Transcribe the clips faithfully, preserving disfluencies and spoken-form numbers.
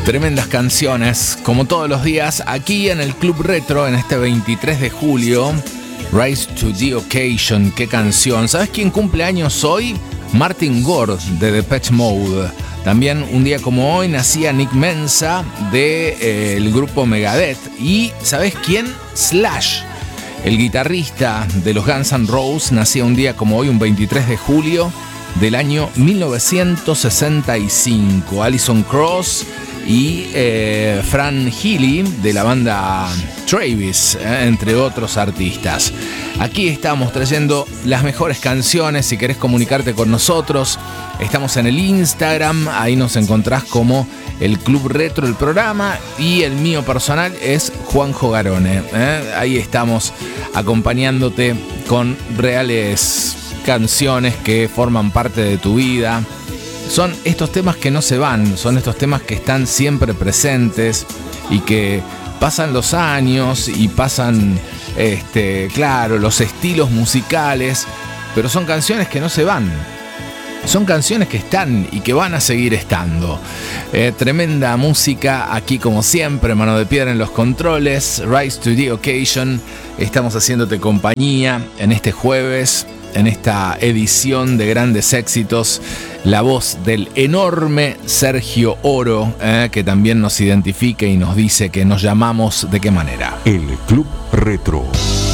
Tremendas canciones, como todos los días, aquí en el Club Retro, en este veintitrés de julio. Rise to the Occasion, qué canción. ¿Sabes quién cumple años hoy? Martin Gore, de Depeche Mode. También un día como hoy nacía Nick Menza, del de, eh, grupo Megadeth. Y ¿sabes quién? Slash, el guitarrista de los Guns N' Roses, nacía un día como hoy, un veintitrés de julio del año mil novecientos sesenta y cinco. Alison Krauss y eh, Fran Healy de la banda Travis, eh, entre otros artistas. Aquí estamos trayendo las mejores canciones. Si querés comunicarte con nosotros, estamos en el Instagram, ahí nos encontrás como el Club Retro, el programa, y el mío personal es Juanjo Garone, eh. Ahí estamos acompañándote con reales canciones que forman parte de tu vida. Son estos temas que no se van, son estos temas que están siempre presentes y que pasan los años y pasan, este, claro, los estilos musicales, pero son canciones que no se van. Son canciones que están y que van a seguir estando. Eh, tremenda música aquí como siempre, Mano de Piedra en los controles, Rise to the Occasion. Estamos haciéndote compañía en este jueves, en esta edición de grandes éxitos. La voz del enorme Sergio Oro, eh, que también nos identifica y nos dice que nos llamamos de qué manera. El Club Retro.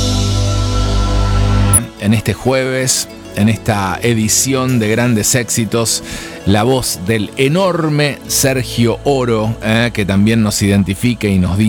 En este jueves, en esta edición de grandes éxitos, la voz del enorme Sergio Oro, eh, que también nos identifica y nos dice